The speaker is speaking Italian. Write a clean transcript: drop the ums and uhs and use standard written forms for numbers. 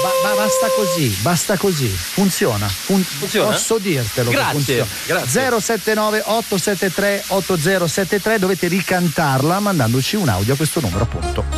basta così. Funziona. Funziona? Posso dirtelo. Grazie. 079 873 8073, dovete ricantarla mandandoci un audio a questo numero, appunto.